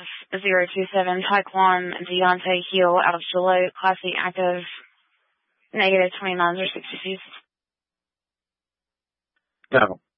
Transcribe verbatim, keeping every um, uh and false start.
zero two seven, Taekwon Deontay Heel out of Deloitte, Classic Active, negative twenty-nines or sixty-twos. Go.